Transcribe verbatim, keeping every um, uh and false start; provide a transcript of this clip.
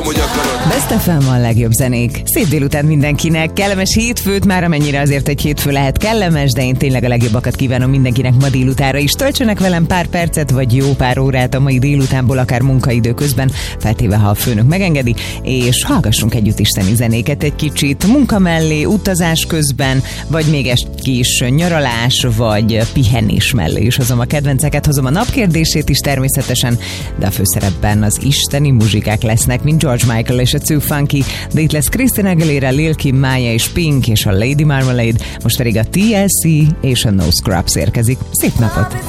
tudom, hogy akarod. Best ef em a legjobb zenék. Szép délután mindenkinek. Kellemes hétfőt, már amennyire azért egy hétfő lehet kellemes, de én tényleg a legjobbakat kívánom mindenkinek ma délutára is. Töltsenek velem pár percet, vagy jó pár órát a mai délutánból, akár munkaidő közben, feltéve, ha a főnök megengedi, és hallgassunk együtt isteni zenéket egy kicsit munka mellé, utazás közben, vagy még egy kis nyaralás, vagy pihenés mellé is hozom a kedvenceket, hozom a napkérdését is természetesen, de a főszerepben az isteni muzsikák lesznek, mint George Michael és a Too Funky, de itt lesz Christina Aguilera, Lil Kim, Maya és Pink és a Lady Marmalade, most pedig a té el cé és a No Scrubs érkezik. Szép napot!